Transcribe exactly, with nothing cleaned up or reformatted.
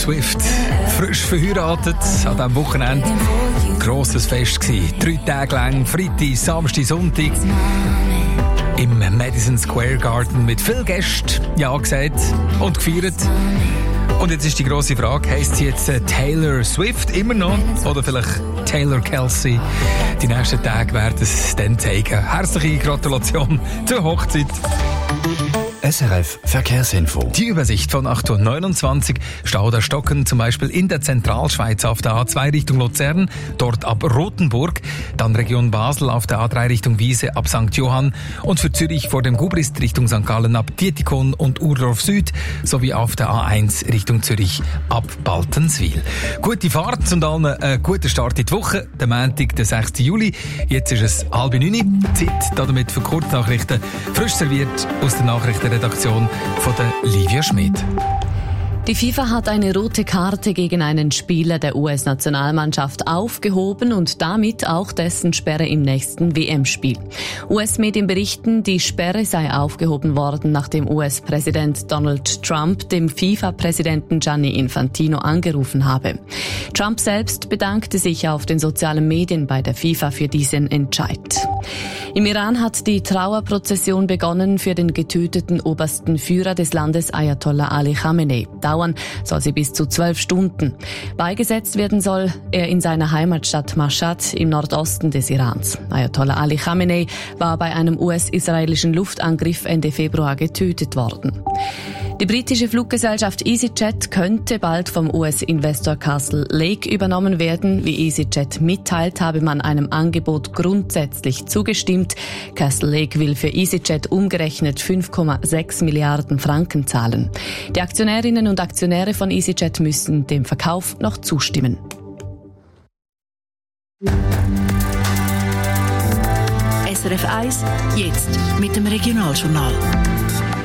Swift. Frisch verheiratet an diesem Wochenende. Grosses Fest gewesen. Drei Tage lang, Freitag, Samstag, Sonntag. Im Madison Square Garden mit vielen Gästen ja gesagt und gefeiert. Und jetzt ist die grosse Frage, heisst sie jetzt Taylor Swift immer noch oder vielleicht Taylor Kelsey? Die nächsten Tage werden es dann zeigen. Herzliche Gratulation zur Hochzeit. S R F Verkehrsinfo. Die Übersicht von acht Uhr neunundzwanzig. Stau oder Stocken zum Beispiel in der Zentralschweiz auf der A zwei Richtung Luzern, dort ab Rothenburg. Dann Region Basel auf der A drei Richtung Wiese ab Sankt Johann. Und für Zürich vor dem Gubrist Richtung Sankt Gallen ab Dietikon und Urdorf Süd. Sowie auf der A eins Richtung Zürich ab Baltenswil. Gute Fahrt und allen einen guten Start in die Woche. Der Montag, der sechsten Juli. Jetzt ist es halb neun. Zeit damit für Kurznachrichten. Frisch serviert aus der Nachrichtenredaktion von der Livia Schmidt. Die FIFA hat eine rote Karte gegen einen Spieler der U S-Nationalmannschaft aufgehoben und damit auch dessen Sperre im nächsten W M-Spiel. U S-Medien berichten, die Sperre sei aufgehoben worden, nachdem U S-Präsident Donald Trump dem FIFA-Präsidenten Gianni Infantino angerufen habe. Trump selbst bedankte sich auf den sozialen Medien bei der FIFA für diesen Entscheid. Im Iran hat die Trauerprozession begonnen für den getöteten obersten Führer des Landes Ayatollah Ali Khamenei. Dauern soll sie bis zu zwölf Stunden. Beigesetzt werden soll er in seiner Heimatstadt Mashhad im Nordosten des Irans. Ayatollah Ali Khamenei war bei einem U S-israelischen Luftangriff Ende Februar getötet worden. Die britische Fluggesellschaft EasyJet könnte bald vom U S-Investor Castle Lake übernommen werden. Wie EasyJet mitteilt, habe man einem Angebot grundsätzlich zugestimmt. Castle Lake will für EasyJet umgerechnet fünf Komma sechs Milliarden Franken zahlen. Die Aktionärinnen und Aktionäre von EasyJet müssen dem Verkauf noch zustimmen. S R F eins, jetzt mit dem Regionaljournal.